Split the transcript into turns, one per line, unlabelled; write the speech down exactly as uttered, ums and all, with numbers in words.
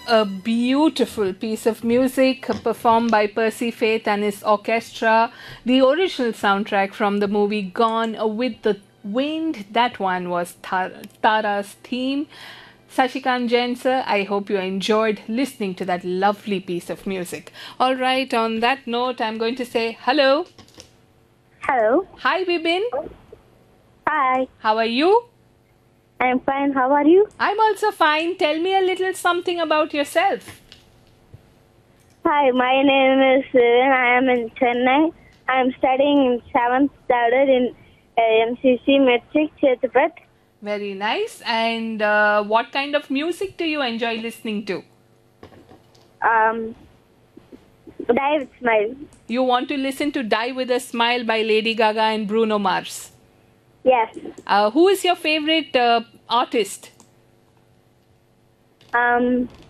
a beautiful piece of music performed by Percy Faith and his orchestra. The original soundtrack from the movie Gone with the Wind. That one was Tara's theme. Sashikant Jain sir, I hope you enjoyed listening to that lovely piece of music. All right, on that note, I'm going to say hello.
Hello.
Hi, Bibin.
Hi.
How are you?
I'm fine. How are you?
I'm also fine. Tell me a little something about yourself.
Hi, my name is Sivan. I am in Chennai. I am studying in seventh standard in uh, M C C Metric, Chethapat.
Very nice. And uh, what kind of music do you enjoy listening to?
Um, Die with Smile.
You want to listen to Die with a Smile by Lady Gaga and Bruno Mars.
Yes.
Uh, who is your favorite uh, artist?
Um,